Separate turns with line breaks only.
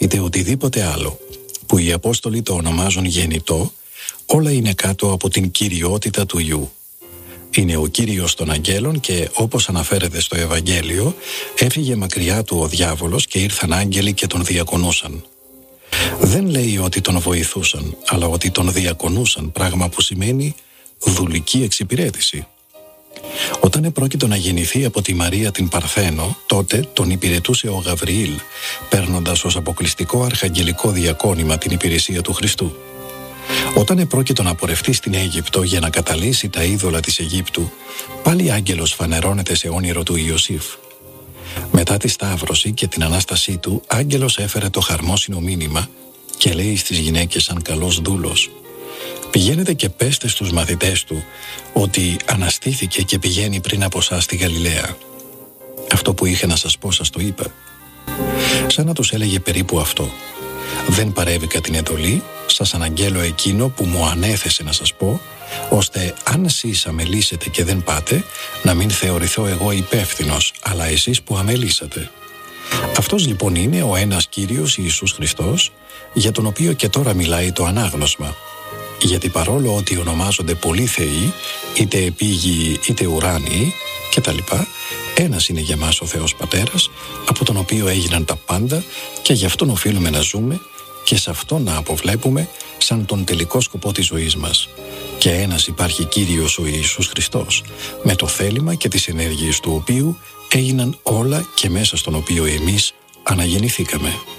είτε οτιδήποτε άλλο που οι Απόστολοι το ονομάζουν γεννητό, όλα είναι κάτω από την κυριότητα του Υιού. Είναι ο Κύριος των αγγέλων και, όπως αναφέρεται στο Ευαγγέλιο, έφυγε μακριά του ο διάβολος και ήρθαν άγγελοι και τον διακονούσαν. Δεν λέει ότι τον βοηθούσαν, αλλά ότι τον διακονούσαν, πράγμα που σημαίνει δουλική εξυπηρέτηση. Όταν επρόκειτο να γεννηθεί από τη Μαρία την Παρθένο, τότε τον υπηρετούσε ο Γαβριήλ, παίρνοντας ως αποκλειστικό αρχαγγελικό διακόνημα την υπηρεσία του Χριστού. Όταν επρόκειτο να πορευτεί στην Αίγυπτο για να καταλύσει τα είδωλα της Αιγύπτου, πάλι άγγελος φανερώνεται σε όνειρο του Ιωσήφ. Μετά τη Σταύρωση και την Ανάστασή του, άγγελος έφερε το χαρμόσυνο μήνυμα και λέει στις γυναίκες σαν καλός δούλος: «Πηγαίνετε και πέστε στους μαθητές του ότι αναστήθηκε και πηγαίνει πριν από εσάς στη Γαλιλαία. Αυτό που είχε να σας πω σας το είπα». Σαν να τους έλεγε περίπου αυτό: «Δεν παρέβηκα την εντολή, σας αναγγέλω εκείνο που μου ανέθεσε να σας πω, ώστε αν εσείς αμελήσετε και δεν πάτε, να μην θεωρηθώ εγώ υπεύθυνος, αλλά εσείς που αμελήσατε». Αυτός λοιπόν είναι ο ένας Κύριος Ιησούς Χριστός, για τον οποίο και τώρα μιλάει το ανάγνωσμα. Γιατί παρόλο ότι ονομάζονται πολλοί θεοί, είτε επίγειοι είτε ουράνιοι κτλ., ένας είναι για μας ο Θεός Πατέρας, από τον οποίο έγιναν τα πάντα και γι' αυτόν οφείλουμε να ζούμε και σε αυτόν να αποβλέπουμε σαν τον τελικό σκοπό της ζωής μας. Και ένας υπάρχει Κύριος ο Ιησούς Χριστός, με το θέλημα και τις ενέργειες του οποίου έγιναν όλα και μέσα στον οποίο εμείς αναγεννηθήκαμε.